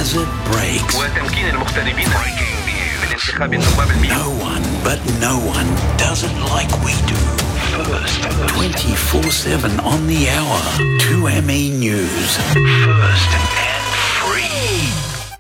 as it breaks. وتمكين المغتربين من انتخاب النواب المئة. No one does it like we do. First, 24/7 on the hour. 2ME News. First